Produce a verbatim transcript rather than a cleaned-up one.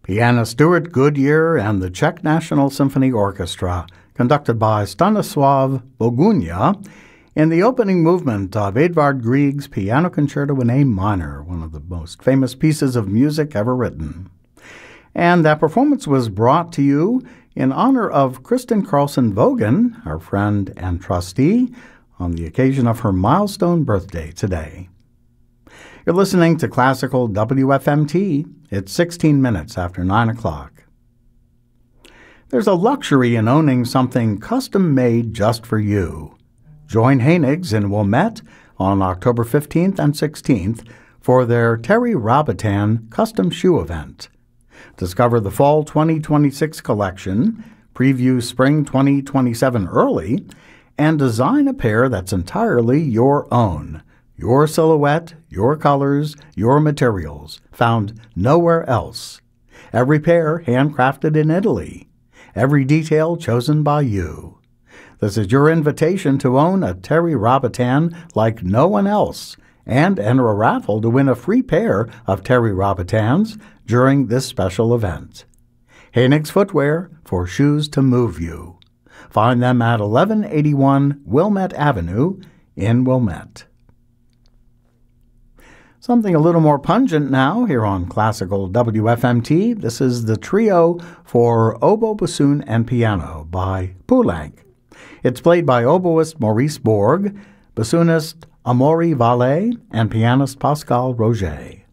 pianist Stuart Goodyear and the Czech National Symphony Orchestra, conducted by Stanislav Bogunia, in the opening movement of Edvard Grieg's Piano Concerto in A minor, one of the most famous pieces of music ever written. And that performance was brought to you in honor of Kristen Carlson Vogan, our friend and trustee, on the occasion of her milestone birthday today. You're listening to Classical W F M T. It's sixteen minutes after nine o'clock. There's a luxury in owning something custom-made just for you. Join Hainigs in Wilmette on October fifteenth and sixteenth for their Terry Robitan custom shoe event. Discover the Fall twenty twenty-six collection, preview Spring twenty twenty-seven early, and design a pair that's entirely your own. Your silhouette, your colors, your materials, found nowhere else. Every pair handcrafted in Italy. Every detail chosen by you. This is your invitation to own a Terry Robitan like no one else and enter a raffle to win a free pair of Terry Robitans during this special event. Hainigs Footwear for shoes to move you. Find them at eleven eighty-one Wilmette Avenue in Wilmette. Something a little more pungent now here on Classical W F M T. This is the trio for oboe, bassoon, and piano by Poulenc. It's played by oboist Maurice Borg, bassoonist Amaury Vallet, and pianist Pascal Roger.